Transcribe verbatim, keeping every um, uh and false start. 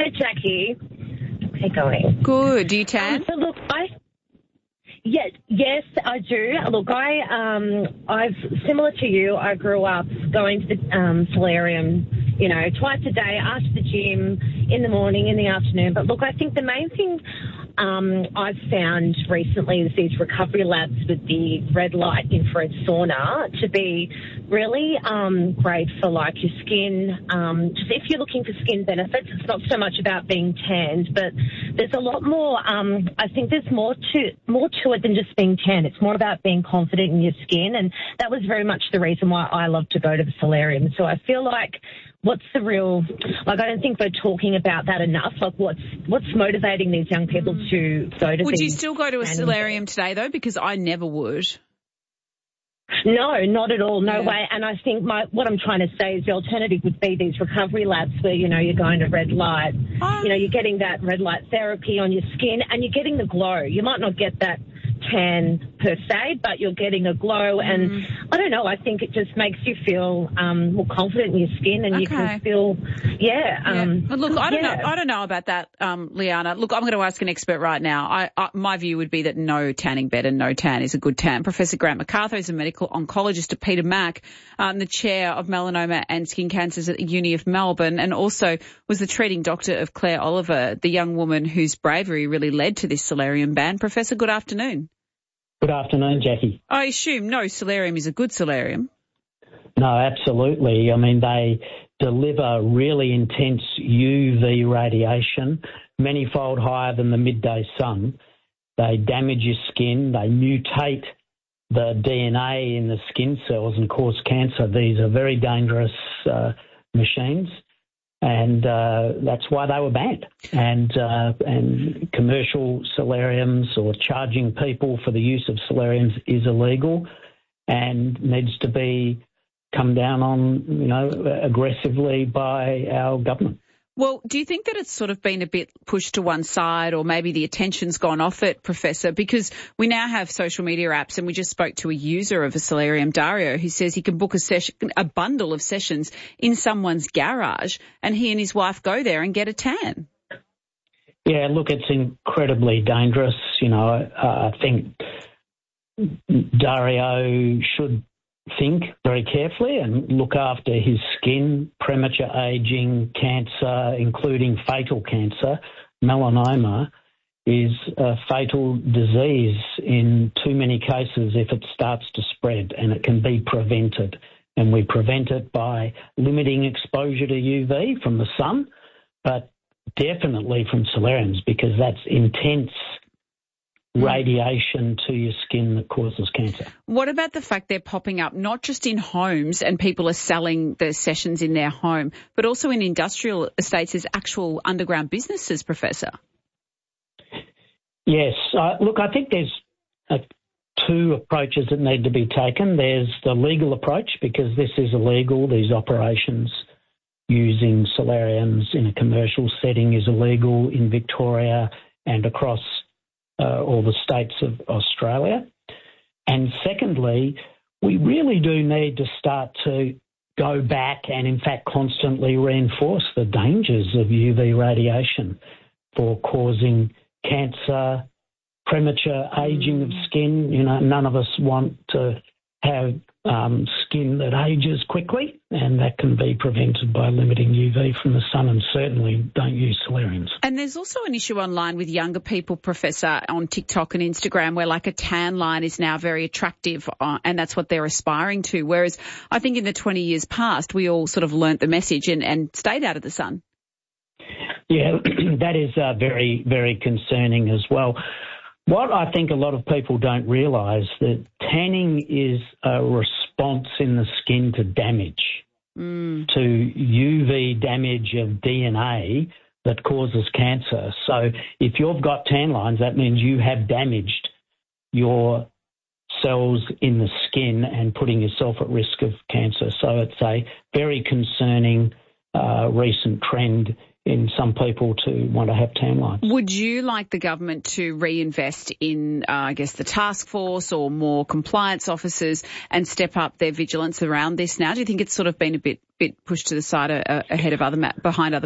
Hi, Jackie. How's it going? Good. Do you tan? Um, so look, I yes, yes, I do. Look, I um, I've similar to you. I grew up going to the um, solarium, you know, twice a day after the gym, in the morning, in the afternoon. But look, I think the main thing um, I've found recently is these recovery labs with the red light infrared sauna to be really um, great for, like, your skin. Um, just if you're looking for skin benefits, it's not so much about being tanned, but there's a lot more. Um, I think there's more to more to it than just being tan. It's more about being confident in your skin, and that was very much the reason why I love to go to the solarium. So I feel like, what's the real, like, I don't think we're talking about that enough. Like, what's what's motivating these young people mm. to go to Would these you still go to a solarium today, though? Because I never would. No, not at all. No yeah. way. And I think my what I'm trying to say is the alternative would be these recovery labs where, you know, you're going to red light. Um, you know, you're getting that red light therapy on your skin and you're getting the glow. You might not get that tan per se, but you're getting a glow. And mm. I don't know, I think it just makes you feel um, more confident in your skin and okay. you can feel, yeah. yeah. Um, but look, I don't yeah. know. I don't know about that, um, Liana. Look, I'm going to ask an expert right now. I, I, my view would be that no tanning bed and no tan is a good tan. Professor Grant MacArthur is a medical oncologist at Peter Mac, um, the chair of melanoma and skin cancers at the Uni of Melbourne, and also was the treating doctor of Claire Oliver, the young woman whose bravery really led to this solarium ban. Professor, good afternoon. Good afternoon, Jackie. I assume no solarium is a good solarium. No, absolutely. I mean, they deliver really intense U V radiation, many-fold higher than the midday sun. They damage your skin. They mutate the D N A in the skin cells and cause cancer. These are very dangerous uh, machines. And uh, that's why they were banned. And uh, and commercial solariums or charging people for the use of solariums is illegal and needs to be come down on, you know, aggressively by our government. Well, do you think that it's sort of been a bit pushed to one side, or maybe the attention's gone off it, Professor? Because we now have social media apps, and we just spoke to a user of a solarium, Dario, who says he can book a session, a bundle of sessions in someone's garage, and he and his wife go there and get a tan. Yeah, look, it's incredibly dangerous. You know, uh, I think Dario should think very carefully and look after his skin. Premature ageing, cancer, including fatal cancer, melanoma, is a fatal disease in too many cases if it starts to spread, and it can be prevented. And we prevent it by limiting exposure to U V from the sun, but definitely from solariums, because that's intense radiation to your skin that causes cancer. What about the fact they're popping up not just in homes and people are selling the sessions in their home, but also in industrial estates as actual underground businesses, Professor? Yes. Uh, look, I think there's uh, two approaches that need to be taken. There's the legal approach, because this is illegal. These operations using solariums in a commercial setting is illegal in Victoria and across Uh, all the states of Australia. And secondly, we really do need to start to go back and, in fact, constantly reinforce the dangers of U V radiation for causing cancer, premature ageing of skin. You know, none of us want to have um, skin that ages quickly, and that can be prevented by limiting U V from the sun, and certainly don't use solariums. And there's also an issue online with younger people, Professor, on TikTok and Instagram, where like a tan line is now very attractive, uh, and that's what they're aspiring to. Whereas I think in the twenty years past, we all sort of learnt the message and, and stayed out of the sun. Yeah, that is uh, very, very concerning as well. What I think a lot of people don't realise, that tanning is a response in the skin to damage, mm. to U V damage of D N A that causes cancer. So if you've got tan lines, that means you have damaged your cells in the skin and putting yourself at risk of cancer. So it's a very concerning uh, recent trend in some people to want to have tan lines. Would you like the government to reinvest in, uh, I guess, the task force or more compliance officers and step up their vigilance around this now? Do you think it's sort of been a bit bit pushed to the side uh, ahead of other ma- behind other